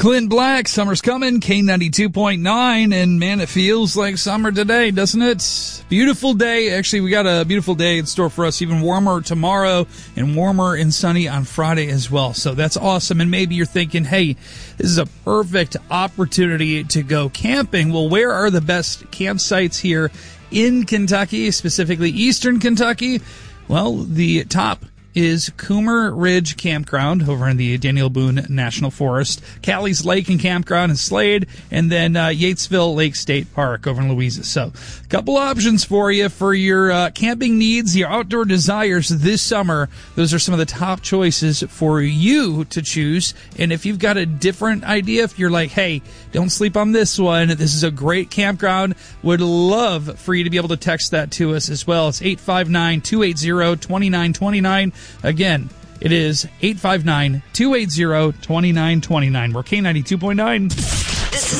Clint Black, summer's coming, K92.9, and man, it feels like summer today, doesn't it? Beautiful day. Actually, we got a beautiful day in store for us, even warmer tomorrow and warmer and sunny on Friday as well. So that's awesome. And maybe you're thinking, hey, this is a perfect opportunity to go camping. Well, where are the best campsites here in Kentucky, specifically Eastern Kentucky? Well, the top is Coomer Ridge Campground over in the Daniel Boone National Forest, Callie's Lake and Campground in Slade, and then Yatesville Lake State Park over in Louisa. So a couple options for you for your camping needs, your outdoor desires this summer. Those are some of the top choices for you to choose. And if you've got a different idea, if you're like, hey, don't sleep on this one, this is a great campground, would love for you to be able to text that to us as well. It's 859-280-2929. Again, it is 859-280-2929. We're K92.9. This is